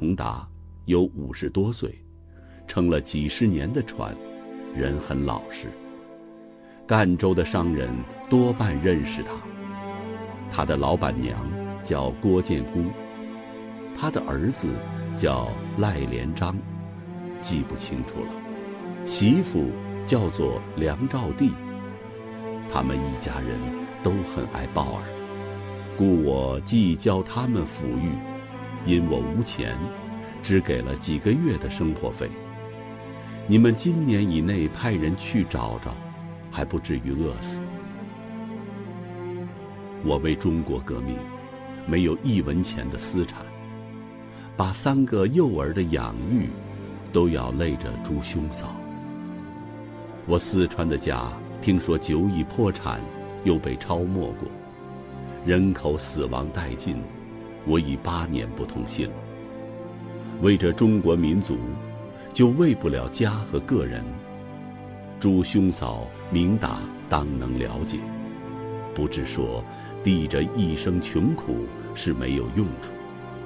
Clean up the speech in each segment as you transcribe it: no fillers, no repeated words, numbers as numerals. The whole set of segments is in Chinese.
同达有50多岁，撑了几十年的船，人很老实。赣州的商人多半认识他。他的老板娘叫郭建姑，他的儿子叫赖连章，记不清楚了。媳妇叫做梁兆娣。他们一家人都很爱鲍尔，故我既教他们抚育，因我无钱，只给了几个月的生活费。你们今年以内派人去找找，还不至于饿死。我为中国革命没有1文钱的私产，把3个幼儿的养育都要累着朱兄嫂。我四川的家听说久已破产，又被抄没过，人口死亡殆尽，我已8年不通信了。为着中国民族，就为不了家和个人。朱兄嫂明达当能了解，不只说抵着一生穷苦是没有用处。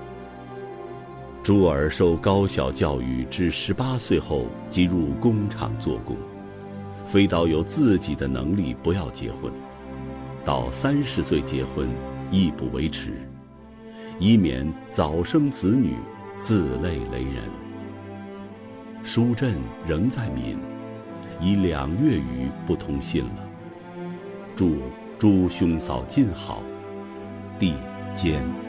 朱儿受高小教育至18岁后即入工厂做工，非到有自己的能力不要结婚，到30岁结婚亦不为迟，以免早生子女自累为人。书镇仍在闽，已2月余不通信了。祝朱兄嫂尽好，弟坚。